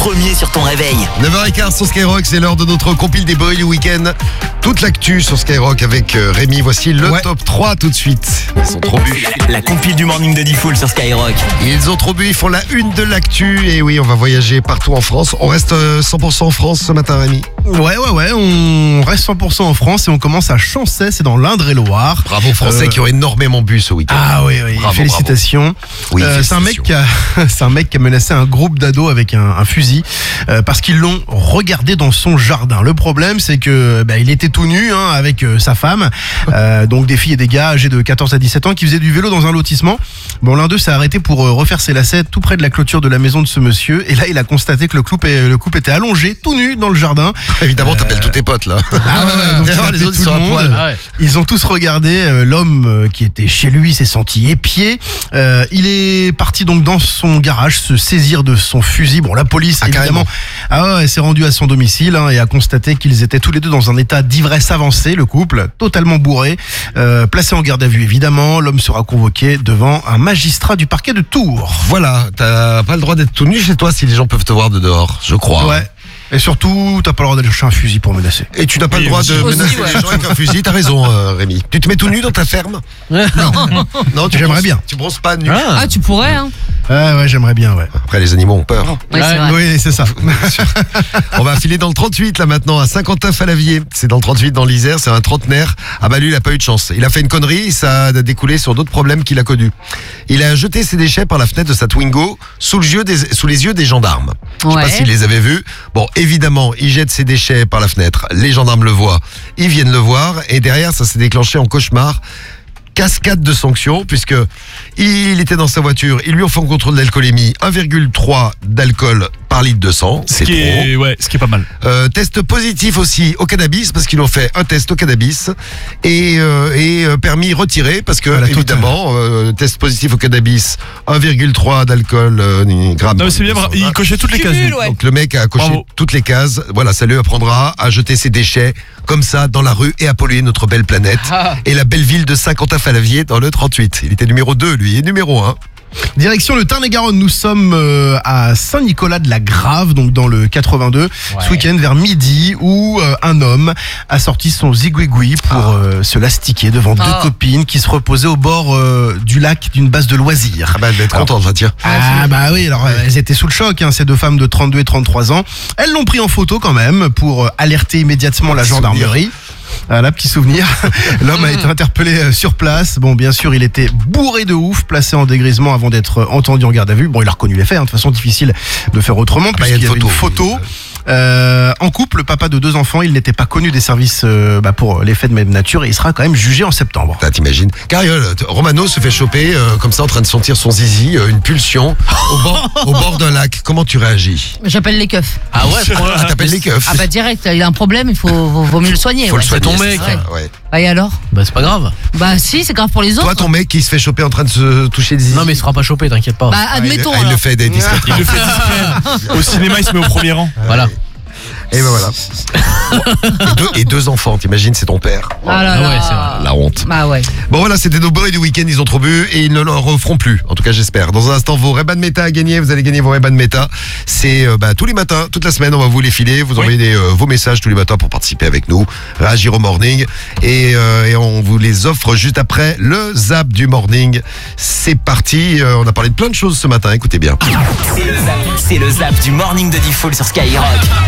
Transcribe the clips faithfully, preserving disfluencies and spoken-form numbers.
premier sur ton réveil. neuf heures quinze sur Skyrock, c'est l'heure de notre compile des boys du week-end. Toute l'actu sur Skyrock avec Rémi. Voici le Ouais. top trois tout de suite. Ils sont trop bu. La compile du morning de Diffoul sur Skyrock. Ils ont trop bu, ils font la une de l'actu. Et oui, on va voyager partout en France. On reste euh, cent pour cent en France ce matin, Rémi. Ouais, ouais, ouais, on reste cent pour cent en France et on commence à Chancey, c'est dans l'Indre-et-Loire. Bravo aux Français Euh, qui ont énormément bu ce week-end. Ah oui, oui, Bravo, félicitations. Oui, Euh, c'est un mec qui a, c'est un mec qui a menacé un groupe d'ados avec un, un fusil euh, parce qu'ils l'ont regardé dans son jardin. Le problème, c'est que bah, il était tout nu hein, avec euh, sa femme, euh, donc des filles et des gars âgés de quatorze à dix-sept ans qui faisaient du vélo dans un lotissement. Bon, l'un d'eux s'est arrêté pour euh, refaire ses lacets tout près de la clôture de la maison de ce monsieur et là, il a constaté que le couple, est- le couple était allongé, tout nu dans le jardin. Évidemment, t'appelles tous tes potes là. Ah ouais, ouais, donc il a les appelé autres tout sont le à monde. poil. Ah ouais. Ils ont tous regardé. euh, L'homme euh, qui était chez lui s'est senti épié. Euh, il est parti donc dans son garage se saisir de son fusil. Bon, la police Ah, évidemment ah ouais, s'est rendue à son domicile hein, et a constaté qu'ils étaient tous les deux dans un état d'ivresse avancée. Le couple totalement bourré, euh, placé en garde à vue évidemment. L'homme sera convoqué devant un magistrat du parquet de Tours. Voilà, t'as pas le droit d'être tout nu chez toi si les gens peuvent te voir de dehors, je crois. Ouais. Et surtout, t'as pas le droit d'aller chercher un fusil pour menacer. Et tu n'as pas Oui, le droit de aussi. menacer Aussi, les gens avec un fusil, t'as raison euh, Rémi. Tu te mets tout nu dans ta ferme? Non, tu J'aimerais bronzes- bien. Tu bronzes pas nu. Ah, tu pourrais, hein. Ah ouais, j'aimerais bien, ouais. Après les animaux ont peur. Ouais, c'est vrai. Oui, c'est ça. On va filer dans le trente-huit là maintenant à Saint-Quentin-Falavier. C'est dans le trente-huit dans l'Isère, c'est un trentenaire. Ah bah lui il a pas eu de chance. Il a fait une connerie, ça a découlé sur d'autres problèmes qu'il a connus. Il a jeté ses déchets par la fenêtre de sa Twingo sous, le yeux des, sous les yeux des gendarmes. Je sais Ouais. pas s'il les avait vus. Bon, évidemment, il jette ses déchets par la fenêtre. Les gendarmes le voient. Ils viennent le voir et derrière ça s'est déclenché en cauchemar. Cascade de sanctions puisque il était dans sa voiture, ils lui ont fait un contrôle d'alcoolémie, un virgule trois d'alcool par litre de sang, Ce c'est qui trop. est, ouais, ce qui est pas mal. Euh, test positif aussi au cannabis parce qu'ils ont fait un test au cannabis et, euh, et euh, permis retiré parce que Voilà, tout évidemment euh, test positif au cannabis, un virgule trois d'alcool euh, gramme. Non, mais c'est bien, par litre de il sang. cochait toutes les cases. Cumul, lui. ouais. Donc le mec a coché Bravo. toutes les cases. Voilà, ça lui apprendra à jeter ses déchets comme ça dans la rue et à polluer notre belle planète Ah. et la belle ville de Saint-Quentin-Falavier dans le trente-huit. Il était numéro deux lui et numéro un. Direction le Tarn-et-Garonne, nous sommes euh, à Saint-Nicolas-de-la-Grave, donc dans le quatre-vingt-deux, ce week-end vers midi, où euh, un homme a sorti son zigouigoui pour euh, se l'astiquer devant Ah. deux copines qui se reposaient au bord euh, du lac d'une base de loisirs. Ah bah elle va être contente, va dire. Ah bah oui, alors euh, elles étaient sous le choc, hein, ces deux femmes de trente-deux et trente-trois ans. Elles l'ont pris en photo quand même pour euh, alerter immédiatement la Petit gendarmerie. Voilà, petit souvenir. L'homme a été interpellé euh, sur place. Bon, bien sûr, il était bourré de ouf, placé en dégrisement avant d'être euh, entendu en garde à vue. Bon, il a reconnu les faits, hein, de toute façon difficile de faire autrement, bah, il y a puisqu'il y une avait une photo. photo. Euh, en couple, le papa de deux enfants, il n'était pas connu des services euh, bah, pour les faits de même nature et il sera quand même jugé en septembre. Ah, t'imagines. Cariole, t- Romano se fait choper euh, comme ça en train de sentir son zizi, euh, une pulsion au bord, au bord d'un lac. Comment tu réagis? J'appelle les keufs. Ah ouais, Ah, t'appelles les keufs. Ah bah direct, il a un problème, il faut, vaut, vaut mieux le soigner. Faut ouais. le soigner, ton c'est mec. ça, ouais. Ah, et alors? bah c'est pas grave. Bah si, c'est grave pour les autres. Toi, ton mec qui se fait choper en train de se toucher le zizi. Non mais il se fera pas choper, t'inquiète pas. Bah Ah, il, admettons ah, il alors. le fait des discrètement. Il le fait discret. Au cinéma, il se met au premier rang. Voilà. Et ben voilà. et, deux, et deux enfants, t'imagines, c'est ton père. Ah là Ah là. ouais, c'est vrai. La honte. Bah ouais. Bon voilà, c'était nos boys du week-end, ils ont trop bu et ils ne le referont plus. En tout cas, j'espère. Dans un instant, vos Ray-Ban Meta à gagner. Vous allez gagner vos Ray-Ban Meta. C'est euh, bah, tous les matins, toute la semaine, on va vous les filer. Vous envoyez des, euh, vos messages tous les matins pour participer avec nous, réagir au morning. Et, euh, et on vous les offre juste après le zap du morning. C'est parti. Euh, on a parlé de plein de choses ce matin. Écoutez bien. C'est le zap, c'est le zap du morning de Diffoul sur Skyrock.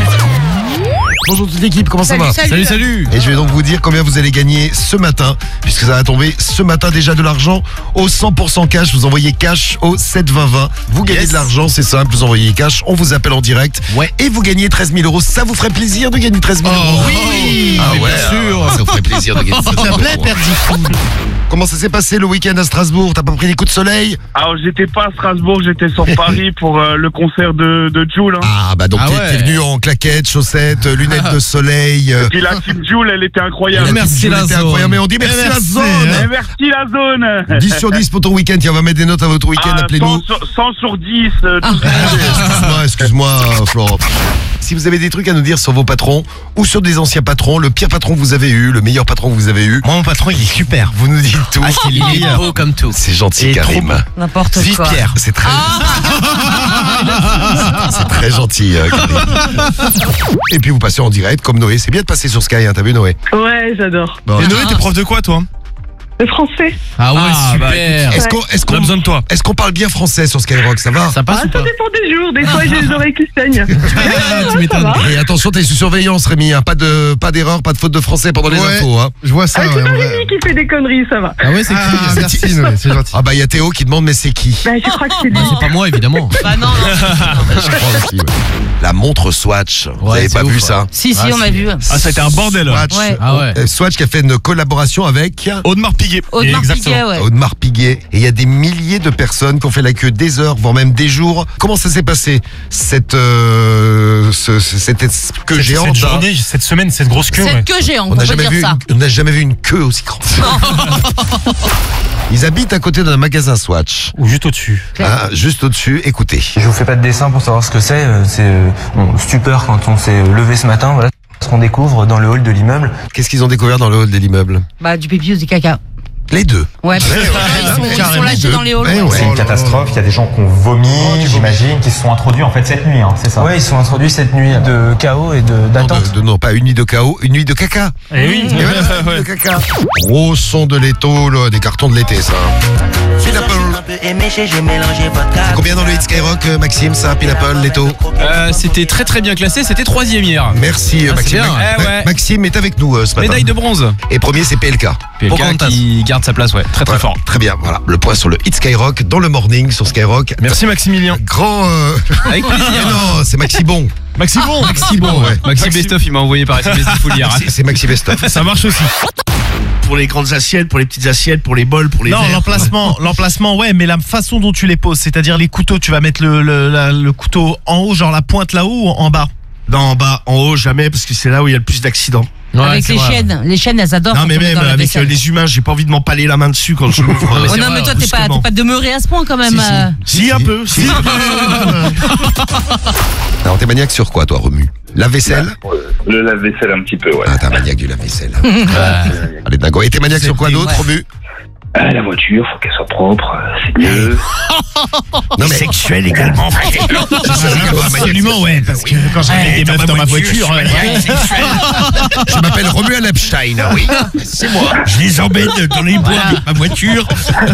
Bonjour toute l'équipe, comment ça va? Salut, salut. Et je vais donc vous dire combien vous allez gagner ce matin, puisque ça va tomber ce matin déjà de l'argent au cent pour cent cash. Vous envoyez cash au sept vingt vingt. Vous gagnez Yes. de l'argent, c'est simple, vous envoyez cash, on vous appelle en direct. Ouais. Et vous gagnez treize mille euros. Ça vous ferait plaisir de gagner treize mille euros? oui. Ah Mais ouais, bien sûr. ah, ça vous ferait plaisir de gagner treize mille euros. Comment ça s'est passé le week-end à Strasbourg? T'as pas pris des coups de soleil? Alors j'étais pas à Strasbourg, j'étais sur Paris pour euh, le concert de, de Jul. Hein. Ah bah donc Ah t'es ouais. t'es venu en claquettes, chaussettes, lunettes de soleil. euh, Puis la team Jul, elle était la incroyable. petite merci Jules la était zone. incroyable, mais on dit merci, Et la merci, zone. Eh, merci la zone. dix sur dix pour ton week-end. Tiens, on va mettre des notes à votre week-end. Ah, Appelez-nous. cent sur- cent sur dix. euh, tout Excuse-moi, excuse-moi, Florent. Si si vous avez des trucs à nous dire sur vos patrons ou sur des anciens patrons, le pire patron que vous avez eu, le meilleur patron que vous avez eu. Moi, mon patron, il est super. Vous nous dites tout. Ah, il est Il est beau comme tout. C'est gentil, Et trop Karim. bon. N'importe Vive quoi. Pierre. C'est très, c'est très gentil, euh, Karim. Et puis vous passez en direct comme Noé. C'est bien de passer sur Sky, hein, t'as vu Noé? Ouais, j'adore. Bon. Et Noé, t'es prof de quoi, toi? Le français. Ah ouais, Ah, bah, super. Est-ce qu'on est-ce On a qu'on besoin de toi. est-ce qu'on parle bien français sur Skyrock? Ça va? Ça passe Ah, ou ça pas? dépend des jours. Des fois, j'ai les oreilles qui saignent. Tu m'étonnes. Et attention, t'es sous surveillance, Rémi. Hein. Pas de pas d'erreur, pas de faute de français pendant les Ouais. infos. Hein. Je vois ça. Ah, c'est ouais, pas ouais. Rémi qui fait des conneries, ça va. Ah ouais, c'est qui? Ah, Merci, c'est- Noé, c'est gentil. Ah bah il y a Théo qui demande mais c'est qui? Bah, je crois que c'est lui. Non. Pas moi, évidemment. Bah non, non. Je crois aussi, ouais. La montre Swatch. Vous Ouais, avez c'est pas ouf, vu ouais. ça? Si, si, Ah, on a si. vu. Ah, ça a été un bordel. Swatch. Ouais. Ah ouais. Euh, Swatch qui a fait une collaboration avec Audemars Piguet. Audemars Exactement. Piguet, ouais. Audemars Piguet. Et il y a des milliers de personnes qui ont fait la queue des heures, voire même des jours. Comment ça s'est passé cette euh, ce- ce- cette queue Cette- géante? Cette hein journée, cette semaine, cette grosse queue. ouais. Cette queue géante, On on n'a peut jamais dire vu ça. une, on n'a jamais vu une queue aussi grande. Ils habitent à côté d'un magasin Swatch. Ou juste au-dessus. Ah, juste au-dessus, écoutez. Je vous fais pas de dessin pour savoir ce que c'est. euh, C'est euh, bon, stupeur quand on s'est levé ce matin. Voilà ce qu'on découvre dans le hall de l'immeuble. Qu'est-ce qu'ils ont découvert dans le hall de l'immeuble? Bah, du pipi ou du caca. Les deux. Ouais, parce que, ils sont, ils sont carrément lâchés deux. dans les halls. Ouais, ouais. ouais. C'est une catastrophe, il y a des gens qui ont vomi, j'imagine, qui se sont introduits en fait cette nuit, hein, c'est ça? Ouais, ils sont introduits cette nuit de chaos et de Non, d'attente. de- de- non, pas une nuit de chaos, une nuit de caca. Eh oui. Et voilà, une nuit de caca. Gros son de l'étau, là, des cartons de l'été, ça. Pineapple. C'est combien dans le hit Skyrock, euh, Maxime, ça, Pineapple, l'étau? Euh, c'était très très bien classé, c'était troisième hier. Merci, euh, Ah, Maxime. c'est bien. Ma- Eh ouais. Maxime est avec nous euh, ce matin. Médaille de bronze. Et premier, c'est P L K. P L K Pocahontas. qui garde sa place, ouais, très très Ouais, fort. Très bien, voilà. Le point sur le hit Skyrock, dans le morning, sur Skyrock. Merci Maximilien. Grand. euh, Avec plaisir. Mais non, c'est Maxi Bon. Maxi Bon. Maxi Bon, ouais. Maxime Bestoff, il m'a envoyé par S M S de foule hier. C'est- C'est Maxi Bestoff. Ça marche aussi. Pour les grandes assiettes, pour les petites assiettes, pour les bols, pour les Non, verres. l'emplacement, l'emplacement, ouais, mais la façon dont tu les poses, c'est-à-dire les couteaux, tu vas mettre le, le, la- le couteau en haut, genre la pointe là-haut ou en bas? Non, en bas, en haut, jamais, parce que c'est là où il y a le plus d'accidents. Avec les chaînes. Les chaînes, elles adorent. Non, quand mais on met même dans la avec vaisselle. euh, les humains, j'ai pas envie de m'empaler la main dessus quand je m'ouvre. Oh euh, non, mais toi, t'es pas, brusquement. t'es pas demeuré à ce point quand même. Si, si. euh. Si, un peu. Si. Alors, t'es maniaque sur quoi, toi, Remu? La vaisselle? Le lave-vaisselle un petit peu, ouais. Ah, t'es un maniaque du lave-vaisselle. Allez, dingo. Et t'es maniaque sur quoi d'autre, Remu? Ah, la voiture, faut qu'elle soit propre, euh, c'est mieux. Non, mais. Sexuel également. Absolument, ouais, parce que quand j'avais des meufs dans ma voiture, euh, Je m'appelle Romuald Epstein, oui. C'est moi. je les emmène dans les bois avec ma voiture.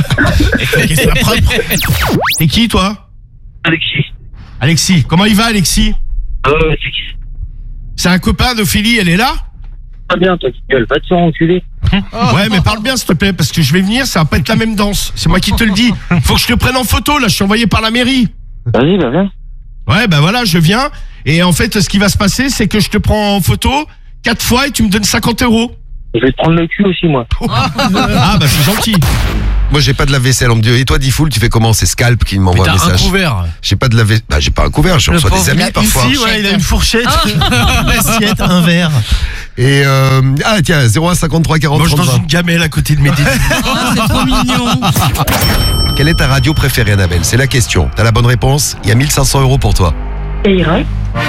Il faut qu'elle soit propre. T'es qui, toi? Alexis. Alexis. Comment il va, Alexis? Ah ouais, c'est qui? C'est un copain d'Ophélie, elle est là? Pas bien, toi qui gueule, va te faire enculer. Ouais, mais parle bien, s'il te plaît, parce que je vais venir, ça va pas être la même danse. C'est moi qui te le dis. Faut que je te prenne en photo, là, je suis envoyé par la mairie. Vas-y, bah viens. Ouais, bah voilà, je viens. Et en fait, ce qui va se passer, c'est que je te prends en photo quatre fois et tu me donnes cinquante euros. Je vais te prendre le cul aussi, moi. Ah, bah c'est gentil. Moi, j'ai pas de lave-vaisselle, on me dit. Et toi, Diffoul, tu fais comment? C'est Scalp qui m'envoie un T'as un message. couvert. J'ai pas de lave-vaisselle. Bah, j'ai pas un couvert, je Le reçois pauvre, des il a amis une parfois. fille, ouais, il a une fourchette, une assiette, un verre. Et euh, ah tiens, zéro un cinquante-trois quarante Mange dans trente-vingt. une gamelle à côté de mes dés. Oh, c'est trop mignon. Quelle est ta radio préférée, Annabelle? C'est la question. T'as la bonne réponse? Il y a mille cinq cents euros pour toi. Skyrock.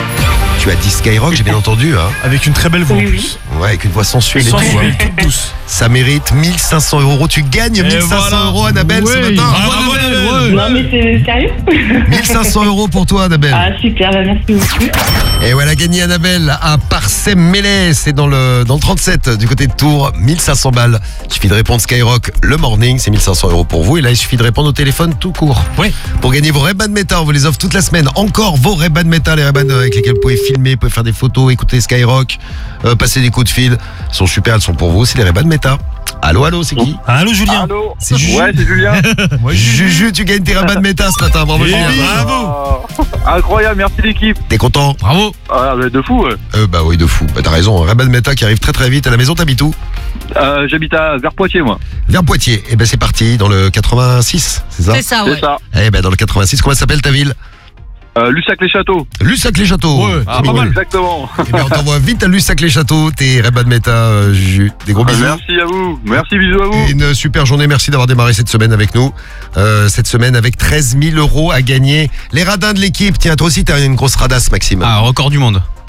Tu as dit Skyrock, j'ai bien entendu, hein. Avec une très belle voix en Oui, oui. plus. Ouais, avec une voix sensuelle et tout. Sensuelle, hein. toute douce. Ça mérite mille cinq cents euros. Tu gagnes mille cinq cents voilà. euros, Annabelle, ce Oui. matin. Bravo, Annabelle. Non, mais c'est sérieux? mille cinq cents euros pour toi, Annabelle. Ah, super, bah merci beaucoup. Et voilà, gagné Annabelle à Parsem-Mélès, c'est dans le, dans le trente-sept du côté de Tours, mille cinq cents balles. Il suffit de répondre Skyrock le morning, c'est mille cinq cents euros pour vous. Et là, il suffit de répondre au téléphone tout court. Oui. Pour gagner vos Ray-Ban Meta, on vous les offre toute la semaine. Encore vos Ray-Ban Meta, les Ray-Ban avec lesquels vous pouvez filmer, vous pouvez faire des photos, écouter Skyrock, euh, passer des coups de fil. Elles sont super, elles sont pour vous, c'est les Ray-Ban Meta. Allô, allô, c'est qui? Allô Julien. Allô? C'est Juju. Ouais, c'est Julien. Juju, tu gagnes tes Ray-Ban Meta ce matin, bravo Eh Julien. oui. Bravo. Oh, incroyable, merci l'équipe. T'es content? Bravo. Ah, bah, de fou. ouais. Euh, bah oui, de fou. Bah, t'as raison, Ray-Ban Meta qui arrive très très vite à la maison, t'habites où? Euh, J'habite à vers Poitiers, moi. Vers Poitiers. Et ben c'est parti, dans le quatre-vingt-six, c'est ça? C'est ça, C'est ouais. ça. Eh ben dans le quatre-vingt-six, comment s'appelle ta ville? Euh, Lussac-les-Châteaux. Lusac-les-Châteaux. Ouais, Ah, c'est pas mal. Exactement. Eh ben on t'envoie vite à Lusac-les-Châteaux, tes Ray-Ban Meta, euh, Juju. Des gros bisous. Merci à vous. Merci, bisous à vous. Et une super journée, merci d'avoir démarré cette semaine avec nous. Euh, cette semaine avec treize mille euros à gagner. Les radins de l'équipe, tiens, toi aussi t'as une grosse radasse, Maxime. Ah, record du monde.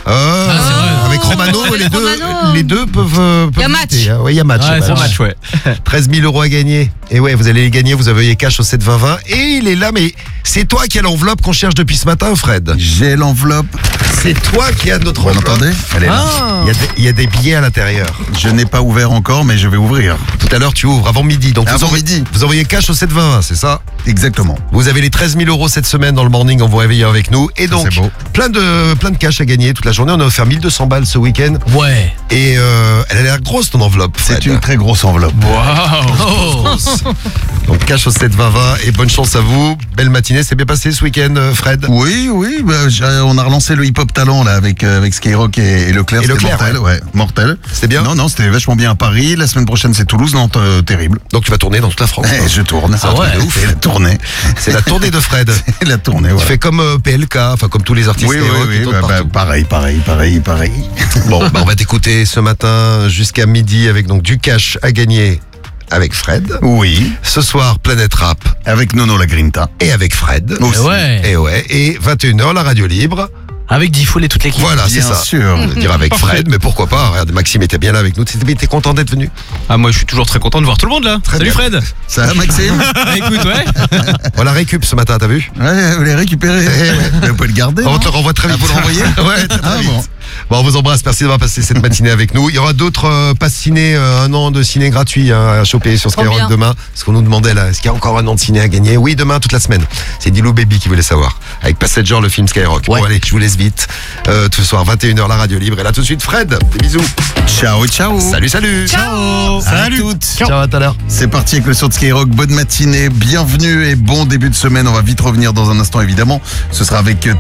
Euh, Ah, c'est vrai. avec Romano, Avec les deux, Romano. les deux peuvent. euh, peuvent Y a match. lutter, hein. Ouais, il y a match. Ouais, il y a c'est match. match, ouais. treize mille euros à gagner. Et ouais, vous allez les gagner. Vous avez cash au sept vingt vingt. Et il est là, mais c'est toi qui as l'enveloppe qu'on cherche depuis ce matin, Fred. J'ai l'enveloppe. C'est toi qui as notre Vous enveloppe. l'entendez? Elle est là. Il y, a des, il y a des billets à l'intérieur. Je n'ai pas ouvert encore, mais je vais ouvrir. Tout à l'heure, tu ouvres avant midi. Donc vous Avant envoyez, midi. vous envoyez cash au sept vingt vingt, c'est ça? Exactement. Vous avez les treize mille euros cette semaine dans le morning en vous réveillant avec nous. Et Ça, donc, c'est beau. plein de, plein de cash à gagner toute la journée. On a offert mille deux cents balles ce week-end. Ouais. Et euh, elle a l'air grosse ton enveloppe. C'est Fred. une très grosse enveloppe. Waouh. Donc cash au sept vingt vingt et bonne chance à vous. Belle matinée, c'est bien passé ce week-end, euh, Fred? Oui, oui, bah, j'ai- on a relancé le hip-hop talent là avec, euh, avec Skyrock et, et Leclerc. Et C'était Leclerc, mortel, ouais. mortel. C'était bien? Non, non, c'était vachement bien à Paris. La semaine prochaine, c'est Toulouse, Nantes, euh, terrible. Donc tu vas tourner dans toute la France. Eh, je tourne. C'est un truc de ouf. C'est la tournée. C'est la tournée de Fred. C'est la tournée, Tu voilà. fais comme euh, P L K, enfin comme tous les artistes Oui, oui, Skyrock qui oui, tournent bah, bah, partout. pareil, pareil, pareil, pareil. Bon, bah, on va t'écouter ce matin jusqu'à midi avec donc du cash à gagner avec Fred. Oui, Ce soir, Planète Rap avec Nono la Grinta. et avec Fred. Aussi. Ouais. Et ouais, et vingt et une heures, la radio libre. Avec Diffoul et toute l'équipe. Voilà, c'est Bien ça. sûr. On va dire avec Fred, mais pourquoi pas. Regarde, Maxime était bien là avec nous. T'es t'es content d'être venu? Ah, moi, je suis toujours très content de voir tout le monde là. Salut bien. Fred. Ça va, Maxime? Ah, écoute, ouais. On la récup ce matin, t'as vu? Ouais, vous l'avez récupéré. Eh Vous pouvez le garder. On non te le renvoie très Ah, vite. vous le renvoyez? Ouais, très, très Ah, vite. bon. Bon, on vous embrasse. Merci d'avoir passé cette matinée avec nous. Il y aura d'autres euh, passes ciné, euh, un an de ciné gratuit hein, à choper sur Trop Skyrock bien. demain. Ce qu'on nous demandait là, est-ce qu'il y a encore un an de ciné à gagner? Oui, demain, toute la semaine. C'est Dilo Baby qui voulait savoir. Avec Passenger, le film Skyrock. Ouais. Bon, allez, je vous laisse vite. Euh, tout ce soir, vingt et une heures, la radio libre. Et là, tout de suite, Fred. Des bisous. Ciao, ciao. Salut, salut. Ciao. Salut. À toutes. Ciao, à tout à l'heure. C'est parti avec le son de Skyrock. Bonne matinée, bienvenue et bon début de semaine. On va vite revenir dans un instant évidemment. Ce sera avec